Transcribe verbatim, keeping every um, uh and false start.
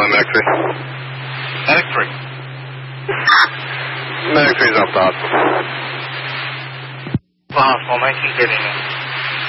calling Medic three. Medic three. Medic three is off the hospital. The hospital, nineteen getting in.